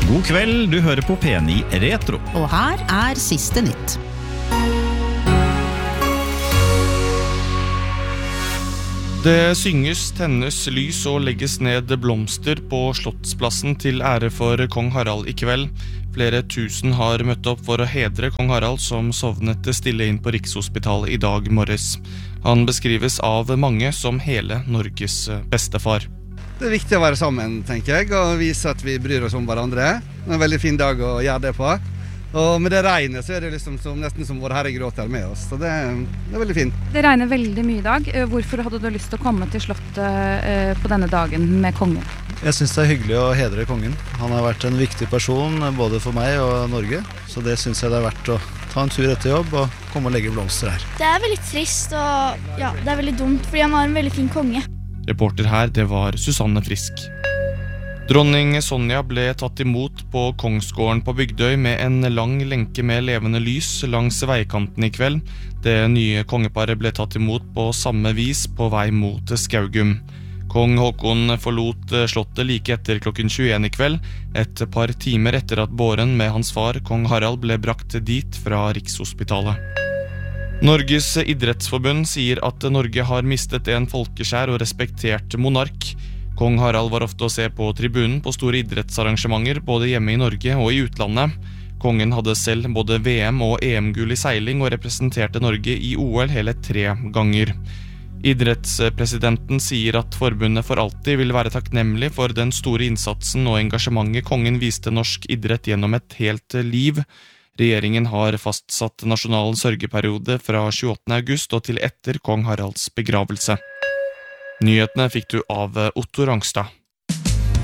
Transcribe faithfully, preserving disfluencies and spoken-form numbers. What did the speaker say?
God kveld, du hører på P ni Retro. Og her er siste nytt. Det synges, tennes lys og legges ned blomster på Slottsplassen til ære for kong Harald i kveld. Flere tusen har møtt opp for å hedre kong Harald som sovnet stille inn på Rikshospitalet i dag morges. Han beskrives av mange som hele Norges bestefar. Det er viktig å være sammen, tenker jeg, og vise at vi bryr oss om hverandre. Det er en veldig fin dag å gjøre det på. Og med det regnet så er det liksom som, nesten som vår Herre gråter med oss, så det, det er veldig fint. Det regner veldig mye i dag. Hvorfor hadde du lyst til å komme til slottet på denne dagen med kongen? Jeg synes det er hyggelig å hedre kongen. Han har vært en viktig person både for meg og Norge, så det synes jeg det er verdt å ta en tur etter jobb og komme og legge blomster her. Det er veldig trist og ja, det er veldig dumt, fordi han var en veldig fin konge. Reporter her, det var Susanne Frisk. Dronning Sonja ble tatt imot på Kongsgården på Bygdøy med en lang lenke med levende lys langs veikanten i kveld. Det nye kongeparet ble tatt imot på samme vis på vei mot Skaugum. Kong Håkon forlot slottet like etter klokken tjueen i kveld, et par timer etter at båren med hans far, kong Harald, ble brakt dit fra Rikshospitalet. Norges idrettsforbund sier at Norge har mistet en folkeskjær og respektert monark. Kong Harald var ofte å se på tribunen på store idrettsarrangementer både hjemme i Norge og i utlandet. Kongen hadde selv både V M og E M-gull i seiling og representerte Norge i O L hele tre ganger. Idrettspresidenten sier at forbundet for alltid vil være takknemlig for den store innsatsen og engasjementet kongen viste norsk idrett gjennom et helt liv. Regjeringen har fastsatt nasjonal sørgeperiode fra tjueåttende august og til etter kong Haralds begravelse. Nyhetene fikk du av Otto Rangstad.